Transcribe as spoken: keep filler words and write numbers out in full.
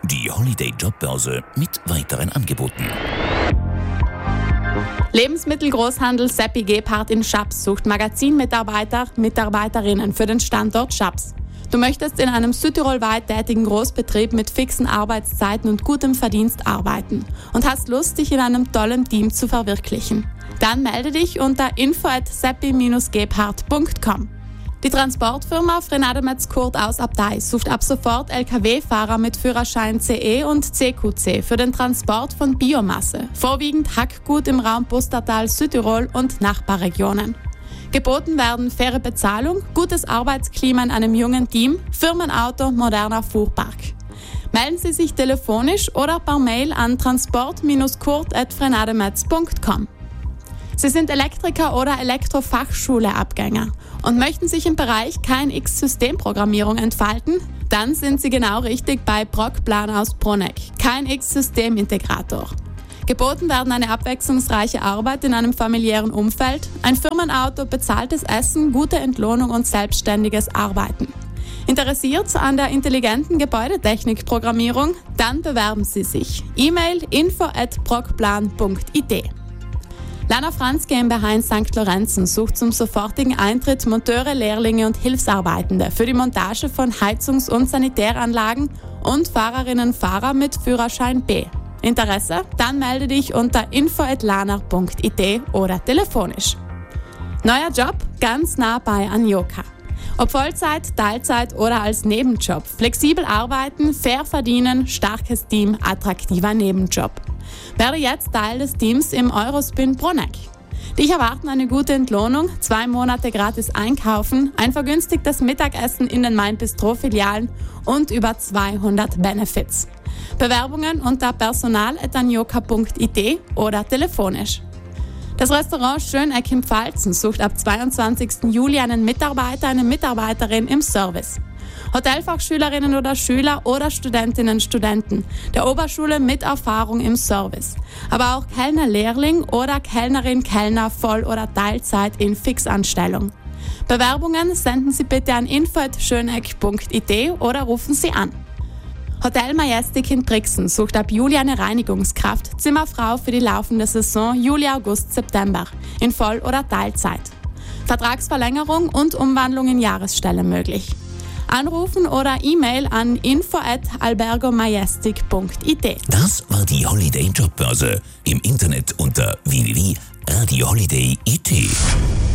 Die Holiday Jobbörse mit weiteren Angeboten. Lebensmittelgroßhandel Seppi Gebhardt in Schaps sucht Magazinmitarbeiter, Mitarbeiterinnen für den Standort Schaps. Du möchtest in einem südtirolweit tätigen Großbetrieb mit fixen Arbeitszeiten und gutem Verdienst arbeiten und hast Lust, dich in einem tollen Team zu verwirklichen. Dann melde dich unter info at seppi dash gebhardt punkt com. Die Transportfirma Frenademetz Kurt aus Abtei sucht ab sofort L K W-Fahrer mit Führerschein C E und C Q C für den Transport von Biomasse, vorwiegend Hackgut im Raum Pustertal, Südtirol und Nachbarregionen. Geboten werden faire Bezahlung, gutes Arbeitsklima in einem jungen Team, Firmenauto, moderner Fuhrpark. Melden Sie sich telefonisch oder per Mail an transport dash kurt at frenademetz punkt com. Sie sind Elektriker oder Elektrofachschule-Abgänger und möchten sich im Bereich K N X-Systemprogrammierung entfalten? Dann sind Sie genau richtig bei Procplan aus Bruneck, K N X-Systemintegrator. Geboten werden eine abwechslungsreiche Arbeit in einem familiären Umfeld, ein Firmenauto, bezahltes Essen, gute Entlohnung und selbstständiges Arbeiten. Interessiert an der intelligenten Gebäudetechnikprogrammierung? Dann bewerben Sie sich. E-Mail info at procplan punkt i d. Lana Franz GmbH in Sankt Lorenzen sucht zum sofortigen Eintritt Monteure, Lehrlinge und Hilfsarbeitende für die Montage von Heizungs- und Sanitäranlagen und Fahrerinnen und Fahrer mit Führerschein B. Interesse? Dann melde dich unter info at lana punkt i d oder telefonisch. Neuer Job? Ganz nah bei Anjoka. Ob Vollzeit, Teilzeit oder als Nebenjob. Flexibel arbeiten, fair verdienen, starkes Team, attraktiver Nebenjob. Werde jetzt Teil des Teams im Eurospin Bruneck. Dich erwarten eine gute Entlohnung, zwei Monate gratis einkaufen, ein vergünstigtes Mittagessen in den Mein Bistro-Filialen und über zweihundert Benefits. Bewerbungen unter personal at anjoka punkt i d oder telefonisch. Das Restaurant Schöneck im Pfalzen sucht ab zweiundzwanzigsten Juli einen Mitarbeiter, eine Mitarbeiterin im Service. Hotelfachschülerinnen oder Schüler oder Studentinnen und Studenten der Oberschule mit Erfahrung im Service. Aber auch Kellner-Lehrling oder Kellnerin, Kellner Voll- oder Teilzeit in Fixanstellung. Bewerbungen senden Sie bitte an info at schöneck punkt i d oder rufen Sie an. Hotel Majestic in Brixen sucht ab Juli eine Reinigungskraft, Zimmerfrau für die laufende Saison Juli, August, September in Voll- oder Teilzeit. Vertragsverlängerung und Umwandlung in Jahresstelle möglich. Anrufen oder E-Mail an info at albergomajestic punkt i d. Das war die Holiday Jobbörse. Im Internet unter w w w punkt radio holiday punkt i t.